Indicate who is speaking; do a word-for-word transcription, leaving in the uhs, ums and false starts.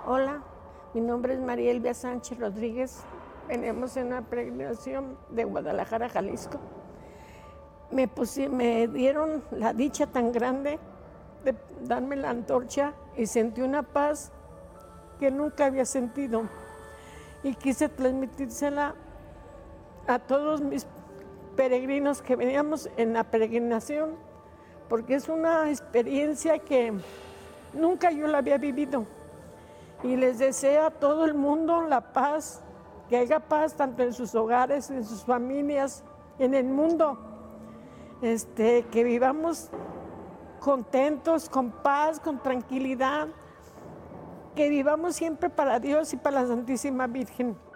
Speaker 1: Hola, mi nombre es María Elvia Sánchez Rodríguez. Venimos en una peregrinación de Guadalajara, Jalisco. Me, pusi, me dieron la dicha tan grande de darme la antorcha y sentí una paz que nunca había sentido. Y quise transmitírsela a todos mis peregrinos que veníamos en la peregrinación, porque es una experiencia que nunca yo la había vivido. Y les deseo a todo el mundo la paz, que haya paz tanto en sus hogares, en sus familias, en el mundo. Este, que vivamos contentos, con paz, con tranquilidad, que vivamos siempre para Dios y para la Santísima Virgen.